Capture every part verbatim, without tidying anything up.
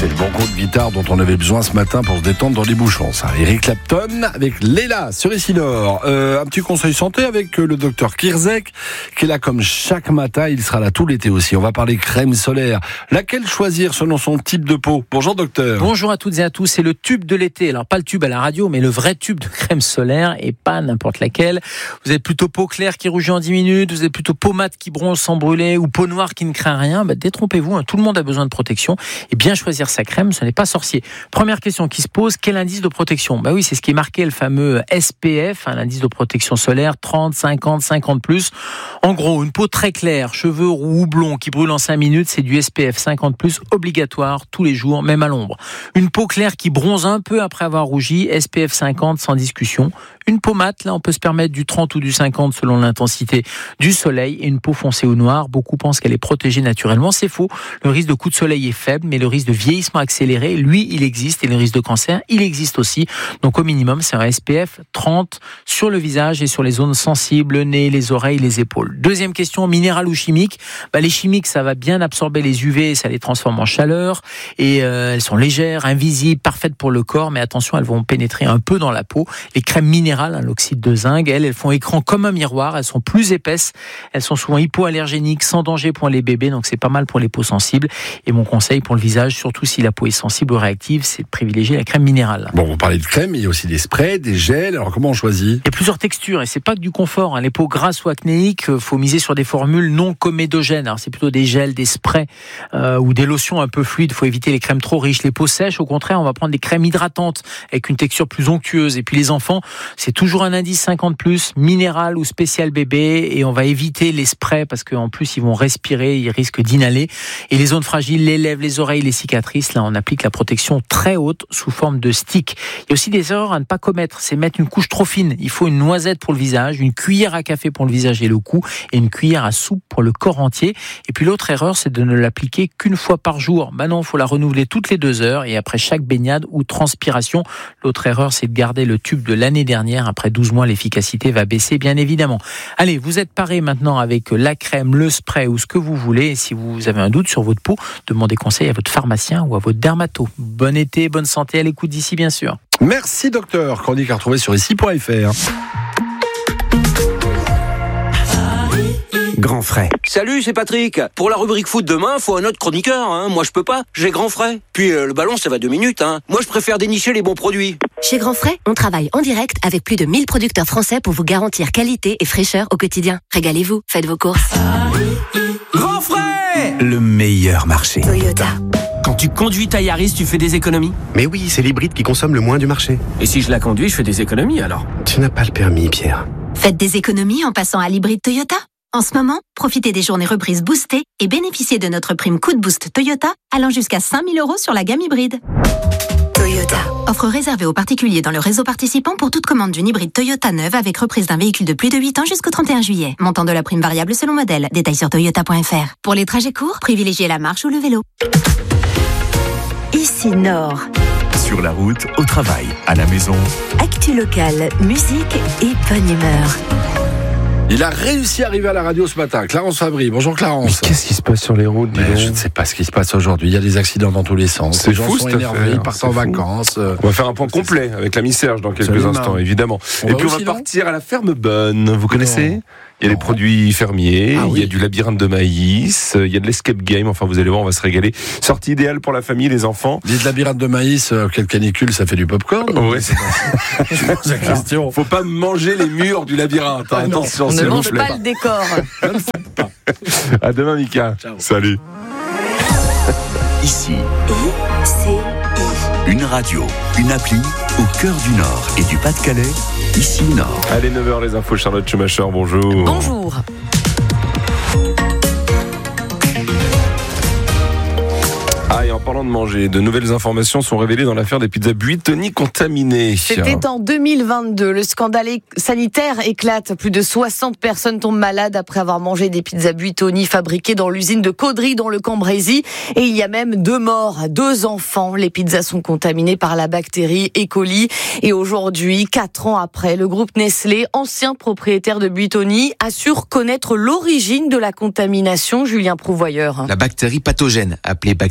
C'est le bon coup de guitare dont on avait besoin ce matin pour se détendre dans les bouchons, ça. Eric Clapton avec Léla sur Ici Nord. Euh, un petit conseil santé avec le docteur Kirzek, qui est là comme chaque matin. Il sera là tout l'été aussi. On va parler crème solaire. Laquelle choisir selon son type de peau? Bonjour docteur. Bonjour à toutes et à tous. C'est le tube de l'été. Alors pas le tube à la radio, mais le vrai tube de crème solaire et pas n'importe laquelle. Vous êtes plutôt peau claire qui rougit en dix minutes, vous êtes plutôt peau mate qui bronze sans brûler ou peau noire qui ne craint rien. Bah, détrompez-vous, hein. Tout le monde a besoin de protection et bien choisir sa crème, ce n'est pas sorcier. Première question qui se pose, quel indice de protection? Bah oui, c'est ce qui est marqué, le fameux S P F, hein, l'indice de protection solaire, trente, cinquante, cinquante plus. En gros, une peau très claire, cheveux roux ou blonds qui brûlent en cinq minutes, c'est du S P F cinquante plus obligatoire tous les jours, même à l'ombre. Une peau claire qui bronze un peu après avoir rougi, S P F cinquante sans discussion. Une peau mate, là on peut se permettre du trente ou du cinquante selon l'intensité du soleil. Et une peau foncée ou noire, beaucoup pensent qu'elle est protégée naturellement. C'est faux. Le risque de coup de soleil est faible, mais le risque de vieillissement accéléré, lui, il existe. Et le risque de cancer, il existe aussi. Donc au minimum, c'est un S P F trente sur le visage et sur les zones sensibles, le nez, les oreilles, les épaules. Deuxième question, minéral ou chimique? Bah, les chimiques, ça va bien absorber les U V, ça les transforme en chaleur. Et euh, elles sont légères, invisibles, parfaites pour le corps, mais attention, elles vont pénétrer un peu dans la peau. Les crèmes minérales, Hein, l'oxyde de zinc, elles, elles font écran comme un miroir, elles sont plus épaisses, elles sont souvent hypoallergéniques, sans danger pour les bébés, donc c'est pas mal pour les peaux sensibles. Et mon conseil pour le visage, surtout si la peau est sensible ou réactive, c'est de privilégier la crème minérale. Bon, vous parlez de crème, mais il y a aussi des sprays, des gels, alors comment on choisit? Il y a plusieurs textures et c'est pas que du confort, hein. Les peaux grasses ou acnéiques, euh, faut miser sur des formules non comédogènes, alors c'est plutôt des gels, des sprays euh, ou des lotions un peu fluides, faut éviter les crèmes trop riches. Les peaux sèches, au contraire, on va prendre des crèmes hydratantes avec une texture plus onctueuse. Et puis les enfants, c'est toujours un indice cinquante plus, minéral ou spécial bébé, et on va éviter les sprays parce qu'en plus ils vont respirer, ils risquent d'inhaler. Et les zones fragiles, les lèvres, les oreilles, les cicatrices, là on applique la protection très haute sous forme de stick. Il y a aussi des erreurs à ne pas commettre, c'est mettre une couche trop fine. Il faut une noisette pour le visage, une cuillère à café pour le visage et le cou, et une cuillère à soupe pour le corps entier. Et puis l'autre erreur, c'est de ne l'appliquer qu'une fois par jour. Bah non, il faut la renouveler toutes les deux heures et après chaque baignade ou transpiration. L'autre erreur, c'est de garder le tube de l'année dernière. Après douze mois, l'efficacité va baisser, bien évidemment. Allez, vous êtes parés maintenant avec la crème, le spray ou ce que vous voulez. Et si vous avez un doute sur votre peau, demandez conseil à votre pharmacien ou à votre dermato. Bon été, bonne santé à l'écoute d'ici, bien sûr. Merci docteur. Chronique à retrouver sur ici point f r. Grand frais. Salut, c'est Patrick. Pour la rubrique foot demain, faut un autre chroniqueur. Hein. Moi, je peux pas. J'ai Grand frais. Puis euh, le ballon, ça va deux minutes. Hein. Moi, je préfère dénicher les bons produits. Chez Grand frais, on travaille en direct avec plus de mille producteurs français pour vous garantir qualité et fraîcheur au quotidien. Régalez-vous, faites vos courses. Grand frais. Le meilleur marché. Toyota. Quand tu conduis ta Yaris, tu fais des économies. Mais oui, c'est l'hybride qui consomme le moins du marché. Et si je la conduis, je fais des économies alors. Tu n'as pas le permis, Pierre. Faites des économies en passant à l'hybride Toyota. En ce moment, profitez des journées reprises boostées et bénéficiez de notre prime coup de boost Toyota allant jusqu'à cinq mille euros sur la gamme hybride. Toyota. Offre réservée aux particuliers dans le réseau participant pour toute commande d'une hybride Toyota neuve avec reprise d'un véhicule de plus de huit ans jusqu'au trente et un juillet. Montant de la prime variable selon modèle. Détails sur toyota point f r. Pour les trajets courts, privilégiez la marche ou le vélo. Ici Nord. Sur la route, au travail, à la maison. Actu locale, musique et bonne humeur. Il a réussi à arriver à la radio ce matin. Clarence Fabry. Bonjour Clarence. Mais qu'est-ce qui se passe sur les routes? Mais je ne sais pas ce qui se passe aujourd'hui. Il y a des accidents dans tous les sens. C'est les gens fou, sont cette énervés, affaire. ils partent C'est en fou. vacances. On va faire un point complet avec l'ami Serge dans quelques Salut, instants, Marc. évidemment. On Et va puis on aussi, va non partir à la ferme Bonne. Vous connaissez? Il y a Non. les produits fermiers, Ah oui. il y a du labyrinthe de maïs, il y a de l'escape game. Enfin, vous allez voir, on va se régaler. Sortie idéale pour la famille, les enfants. Dites labyrinthe de maïs, euh, quelle canicule, ça fait du popcorn. Ouais, c'est- Je pose la question. Faut pas manger les murs du labyrinthe. hein. Ah non, Attention, on s'il ne vous mange plaît. pas le décor. À demain, Mika. Ciao. Salut. Ici, C'est une radio, une appli au cœur du Nord et du Pas-de-Calais. Ici Nord. Allez, neuf heures, les infos. Charlotte Schumacher, bonjour. Bonjour. Ah, et en parlant de manger, de nouvelles informations sont révélées dans l'affaire des pizzas Buitoni contaminées. C'était en deux mille vingt-deux. Le scandale sanitaire éclate. Plus de soixante personnes tombent malades après avoir mangé des pizzas Buitoni fabriquées dans l'usine de Caudry dans le Cambrésis. Et il y a même deux morts, deux enfants. Les pizzas sont contaminées par la bactérie E. coli. Et aujourd'hui, quatre ans après, le groupe Nestlé, ancien propriétaire de Buitoni, assure connaître l'origine de la contamination. Julien Prouvoyeur. La bactérie pathogène, appelée bactérie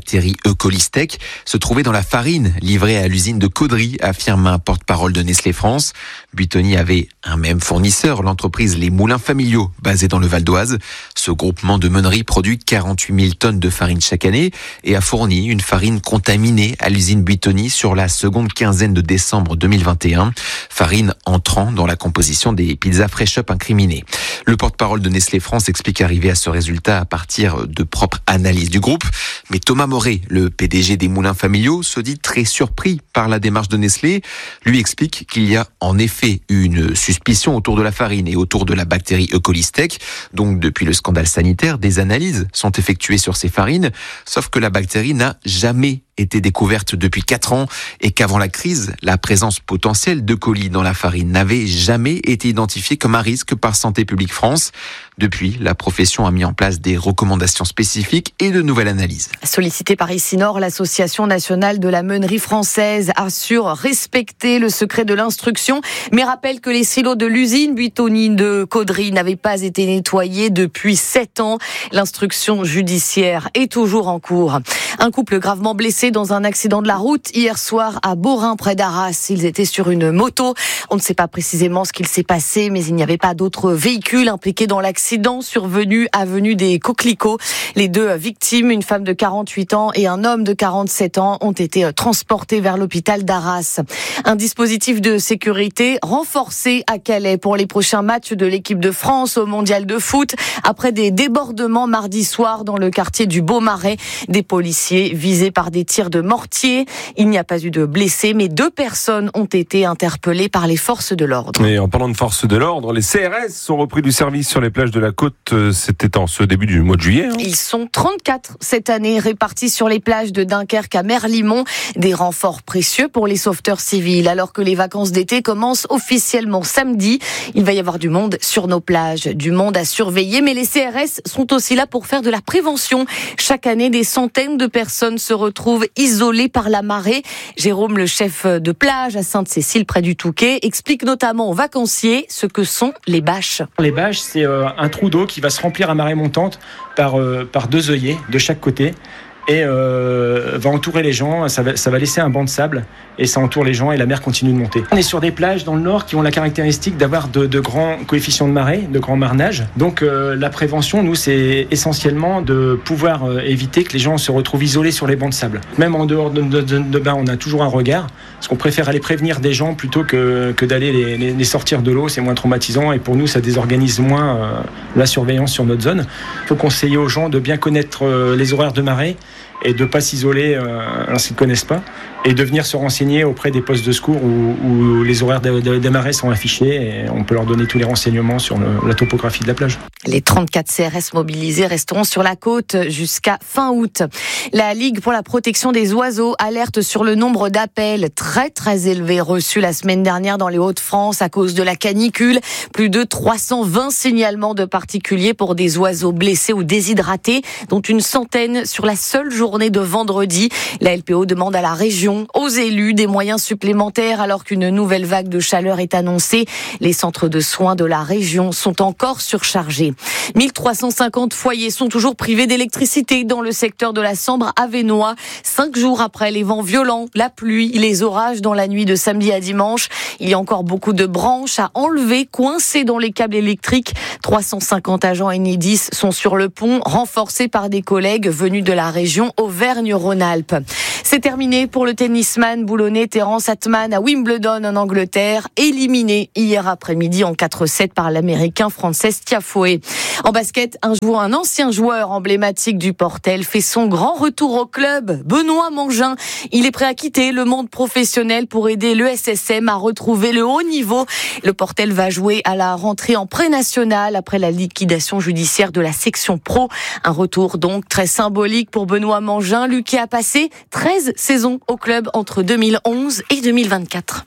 Eucolistec se trouvait dans la farine livrée à l'usine de Caudry, affirme un porte-parole de Nestlé France. Buitoni avait un même fournisseur, l'entreprise Les Moulins Familiaux, basée dans le Val d'Oise. Ce groupement de meuneries produit quarante-huit mille tonnes de farine chaque année et a fourni une farine contaminée à l'usine Buitoni sur la seconde quinzaine de décembre deux mille vingt et un. Farine entrant dans la composition des pizzas Fresh Up incriminées. Le porte-parole de Nestlé France explique arriver à ce résultat à partir de propres analyses du groupe. Mais Thomas Moret, le P D G des Moulins Familiaux, se dit très surpris par la démarche de Nestlé. Lui explique qu'il y a en effet une suspicion autour de la farine et autour de la bactérie Eucolistec. Donc depuis le scandale sanitaire, des analyses sont effectuées sur ces farines. Sauf que la bactérie n'a jamais été découverte depuis quatre ans et qu'avant la crise, la présence potentielle d'E. coli dans la farine n'avait jamais été identifiée comme un risque par Santé publique France. Depuis, la profession a mis en place des recommandations spécifiques et de nouvelles analyses. Sollicitée par Ici-Nord, l'Association nationale de la meunerie française assure respecter le secret de l'instruction, mais rappelle que les silos de l'usine Buitoni de Caudry n'avaient pas été nettoyés depuis sept ans. L'instruction judiciaire est toujours en cours. Un couple gravement blessé dans un accident de la route hier soir à Beaurain près d'Arras. Ils étaient sur une moto. On ne sait pas précisément ce qu'il s'est passé, mais il n'y avait pas d'autres véhicules impliqués dans l'accident survenu avenue des Coquelicots. Les deux victimes, une femme de quarante-huit ans et un homme de quarante-sept ans, ont été transportés vers l'hôpital d'Arras. Un dispositif de sécurité renforcé à Calais pour les prochains matchs de l'équipe de France au mondial de foot. Après des débordements mardi soir dans le quartier du Beaumarais, des policiers visés par des tirs de mortier. Il n'y a pas eu de blessés, mais deux personnes ont été interpellées par les forces de l'ordre. Et en parlant de forces de l'ordre, les C R S sont repris du service sur les plages de la côte. C'était en ce début du mois de juillet. Hein. Ils sont trente-quatre cette année répartis sur les plages de Dunkerque à Merlimont. Des renforts précieux pour les sauveteurs civils. Alors que les vacances d'été commencent officiellement samedi, il va y avoir du monde sur nos plages. Du monde à surveiller, mais les C R S sont aussi là pour faire de la prévention. Chaque année, des centaines de personnes se retrouvent isolées par la marée. Jérôme, le chef de plage à Sainte-Cécile près du Touquet, explique notamment aux vacanciers ce que sont les bâches. Les bâches, c'est euh, un trou d'eau qui va se remplir à marée montante par, euh, par deux œillets de chaque côté et euh, va entourer les gens. Ça va, ça va laisser un banc de sable et ça entoure les gens et la mer continue de monter. On est sur des plages dans le nord qui ont la caractéristique d'avoir de, de grands coefficients de marée, de grands marnages. Donc euh, la prévention, nous, c'est essentiellement de pouvoir euh, éviter que les gens se retrouvent isolés sur les bancs de sable. Même en dehors de, de, de, de bain, on a toujours un regard, parce qu'on préfère aller prévenir des gens plutôt que, que d'aller les, les, les sortir de l'eau. C'est moins traumatisant et pour nous, ça désorganise moins euh, la surveillance sur notre zone. Il faut conseiller aux gens de bien connaître euh, les horaires de marée et de ne pas s'isoler euh, lorsqu'ils ne connaissent pas, et de venir se renseigner auprès des postes de secours où, où les horaires de, de, des marées sont affichés et on peut leur donner tous les renseignements sur le, la topographie de la plage. Les trente-quatre C R S mobilisés resteront sur la côte jusqu'à fin août. La Ligue pour la protection des oiseaux alerte sur le nombre d'appels très très élevé reçus la semaine dernière dans les Hauts-de-France à cause de la canicule. Plus de trois cent vingt signalements de particuliers pour des oiseaux blessés ou déshydratés, dont une centaine sur la seule journée de vendredi. La L P O demande à la région, aux élus, des moyens supplémentaires alors qu'une nouvelle vague de chaleur est annoncée. Les centres de soins de la région sont encore surchargés. mille trois cent cinquante foyers sont toujours privés d'électricité dans le secteur de la Sambre à Vénois. Cinq jours après les vents violents, la pluie, les orages dans la nuit de samedi à dimanche. Il y a encore beaucoup de branches à enlever, coincées dans les câbles électriques. trois cent cinquante agents Enedis sont sur le pont, renforcés par des collègues venus de la région Auvergne-Rhône-Alpes. C'est terminé pour le tennisman boulonnais Terence Atman à Wimbledon en Angleterre, éliminé hier après-midi en quatre sept par l'américain Frances Tiafoe. En basket, un joueur, un ancien joueur emblématique du Portel fait son grand retour au club, Benoît Mangin. Il est prêt à quitter le monde professionnel pour aider l'E S S M à retrouver le haut niveau. Le Portel va jouer à la rentrée en pré-national après la liquidation judiciaire de la section pro. Un retour donc très symbolique pour Benoît Mangin, lui qui a passé treize saisons au club entre deux mille onze et deux mille vingt-quatre.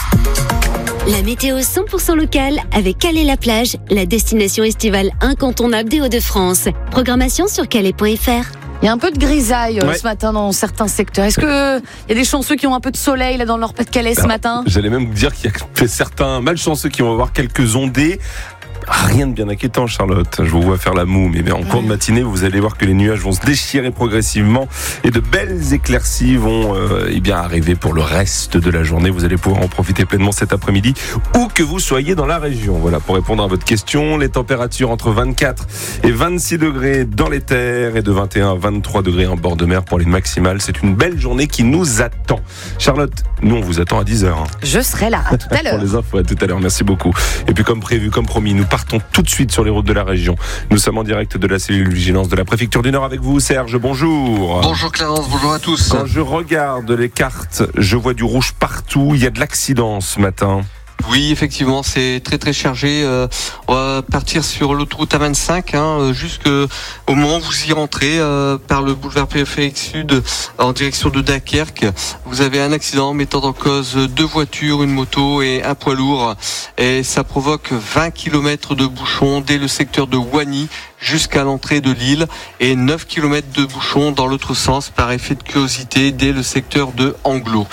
La météo cent pour cent locale avec Calais-la-Plage, la destination estivale incontournable des Hauts-de-France. Programmation sur calais point f r. Il y a un peu de grisaille ouais. ce matin dans certains secteurs. Est-ce que il y a des chanceux qui ont un peu de soleil là dans leur Pas-de-Calais ce matin ? J'allais même dire qu'il y a certains malchanceux qui vont avoir quelques ondées. Rien de bien inquiétant, Charlotte. Je vous vois faire la moue, mais en cours de matinée, vous allez voir que les nuages vont se déchirer progressivement et de belles éclaircies vont euh, eh bien arriver pour le reste de la journée. Vous allez pouvoir en profiter pleinement cet après-midi, où que vous soyez dans la région. Voilà, pour répondre à votre question, les températures entre vingt-quatre et vingt-six degrés dans les terres et de vingt et un à vingt-trois degrés en bord de mer pour les maximales. C'est une belle journée qui nous attend. Charlotte, nous on vous attend à dix heures. Hein. Je serai là, à tout à l'heure. Pour les infos, à tout à l'heure. Merci beaucoup. Et puis comme prévu, comme promis, nous partons tout de suite sur les routes de la région. Nous sommes en direct de la cellule vigilance de la préfecture du Nord avec vous, Serge. Bonjour. Bonjour Clarence, bonjour à tous. Quand je regarde les cartes, je vois du rouge partout. Il y a de l'accident ce matin. Oui, effectivement, c'est très très chargé. Euh, on va partir sur l'autoroute A vingt-cinq, hein, jusqu'au moment où vous y rentrez euh, par le boulevard périphérique sud en direction de Dunkerque. Vous avez un accident mettant en cause deux voitures, une moto et un poids lourd. Et ça provoque vingt kilomètres de bouchons dès le secteur de Wany jusqu'à l'entrée de Lille et neuf kilomètres de bouchons dans l'autre sens par effet de curiosité dès le secteur de Anglo.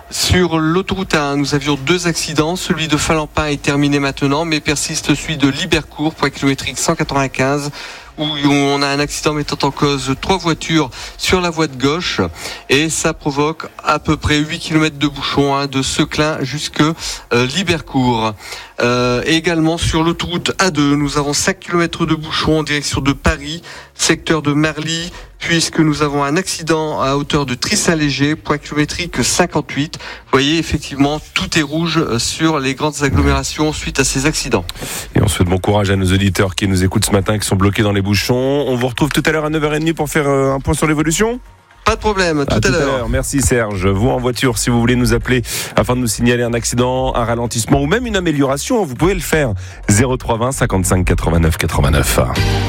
Sur l'autoroute A un, nous avions deux accidents. Celui de Falampin est terminé maintenant, mais persiste celui de Libercourt, point kilométrique cent quatre-vingt-quinze, où on a un accident mettant en cause trois voitures sur la voie de gauche, et ça provoque à peu près huit kilomètres de bouchons, hein, de Seclin jusque euh, Libercourt. Euh, et également sur l'autoroute A deux, nous avons cinq kilomètres de bouchons en direction de Paris, secteur de Marly, puisque nous avons un accident à hauteur de Trissin-Léger, point kilométrique cinquante-huit. Vous voyez, effectivement, tout est rouge sur les grandes agglomérations suite à ces accidents. Et on souhaite bon courage à nos auditeurs qui nous écoutent ce matin, qui sont bloqués dans les bouchons. On vous retrouve tout à l'heure à neuf heures trente pour faire un point sur l'évolution. Pas de problème, tout à, tout l'heure. à l'heure. Merci Serge. Vous en voiture, si vous voulez nous appeler afin de nous signaler un accident, un ralentissement ou même une amélioration, vous pouvez le faire. zéro trois vingt cinquante-cinq quatre-vingt-neuf quatre-vingt-neuf.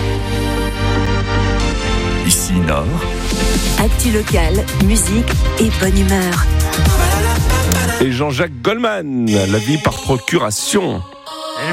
Ici Nord. Actu locale, musique et bonne humeur. Et Jean-Jacques Goldman, la vie par procuration.